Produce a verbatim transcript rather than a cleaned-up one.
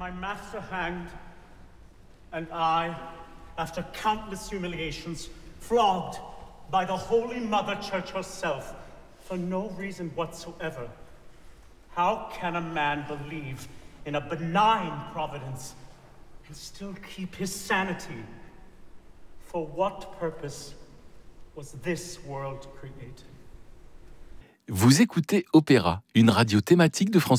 my master hanged, and I, after countless humiliations, flogged by the Holy Mother Church herself, for no reason whatsoever. How can a man believe in a benign providence and still keep his sanity? For what purpose was this world created? Vous écoutez Opéra, une radio thématique de France